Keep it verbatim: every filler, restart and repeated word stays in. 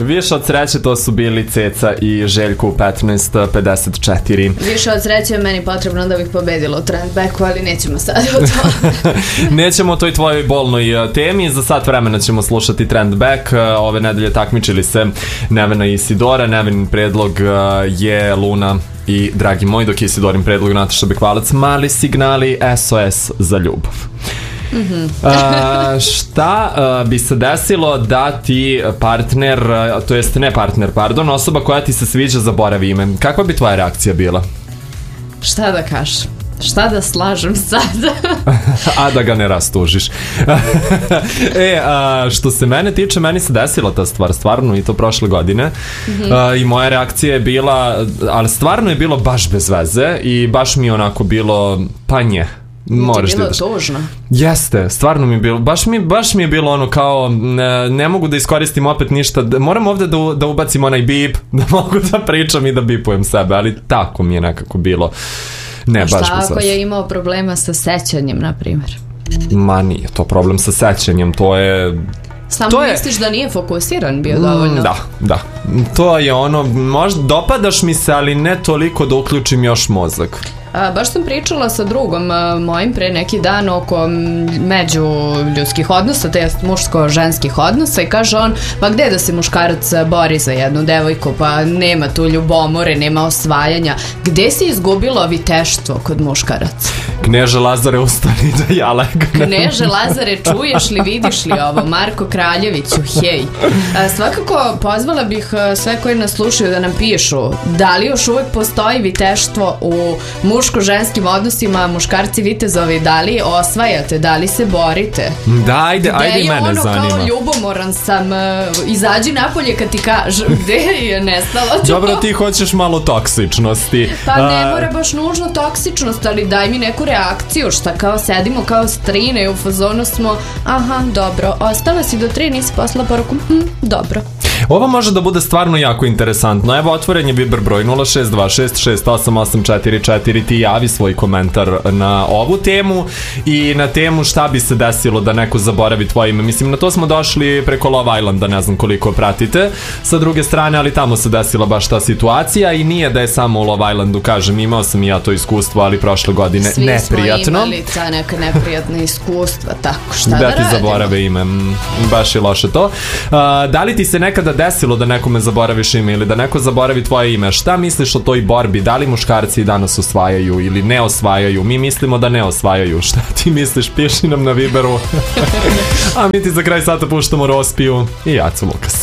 Više od sreće to su bili Ceca i Željko u petnaest pedeset četiri. Više od sreće je meni potrebno da bih pobedila u trendbacku, ali nećemo sad o to. Nećemo o toj tvojoj bolnoj temi. Za sat vremena ćemo slušati trendback. Ove nedelje takmičili se Nevena i Isidora. Nevenin predlog je Luna i Dragi moj, dok je Isidorin predlog Nataša Bekvalac, Mali signali S O S za ljubav. Mm-hmm. A, šta a, bi se desilo da ti partner, a, to jest ne partner, pardon, osoba koja ti se sviđa zaboravi ime? Kakva bi tvoja reakcija bila? Šta da kažem? Šta da slažem sad? A da ga ne rastužiš. E, a, što se mene tiče, meni se desila ta stvar stvarno i to prošle godine. Mm-hmm. a, I moja reakcija je bila, ali stvarno je bilo baš bez veze i baš mi je onako bilo pa nje. Moraš bilo tužno. Jeste, stvarno mi je bilo, baš mi, baš mi je bilo ono kao ne, ne mogu da iskoristim opet ništa, moram ovde da, da ubacim onaj bip, da mogu da pričam i da bipujem sebe, ali tako mi je nekako bilo. Ne, šta baš ako je imao problema sa sećanjem, na primjer? Ma nije to problem sa sećanjem, to je... Samo to misliš je... da nije fokusiran bio dovoljno? Da, da. To je ono, možda dopadaš mi se, ali ne toliko da uključim još mozak. A, baš sam pričala sa drugom a, mojim pre neki dan oko međuljudskih odnosa, to jest muško-ženskih odnosa, i kaže on, pa gde da se muškarac bori za jednu devojku, pa nema tu ljubomore, nema osvajanja, gde si izgubilo viteštvo kod muškaraca? Kneže Lazare, ustani da ja legnem. Kneže Lazare, čuješ li, vidiš li ovo? Marko Kraljeviću, hej. A, svakako pozvala bih sve koji nas slušaju da nam pišu da li još uvek postoji viteštvo u muško-ženskim odnosima, muškarci vitezovi, da li osvajate, da li se borite? Da, ajde, ajde i mene ono zanima. Kao ljubomoran sam, izađi napolje kad ti kažu, gde je nestalo to? Dobro, ti hoćeš malo toksičnosti. Pa ne mora baš nužno toksičnost, ali daj mi neku reakciju, šta kao sedimo kao strine i u fazonu smo, aha, dobro, ostala si do tri, nisi poslala poruku, hm, dobro. Ovo može da bude stvarno jako interesantno. Evo, otvoren je Viber broj nula šest dva šest šest osam osam četiri četiri. Ti javi svoj komentar na ovu temu i na temu šta bi se desilo da neko zaboravi tvoje ime. Mislim, na to smo došli preko Love Islanda, ne znam koliko pratite sa druge strane, ali tamo se desila baš ta situacija i nije da je samo u Love Islandu, kažem, imao sam i ja to iskustvo, ali prošle godine svi neprijatno. Svi smo imali ta neka neprijatna iskustva, tako šta da, da radimo? Da ti zaborave ime, baš je loše to. Uh, da li ti se nekada desilo da nekome zaboraviš ime ili da neko zaboravi tvoje ime? Šta misliš o toj borbi? Da li muškarci danas osvajaju ili ne osvajaju? Mi mislimo da ne osvajaju. Šta ti misliš? Piši nam na Viberu. A mi ti za kraj sata puštamo Rospiju i Jacu Lukas.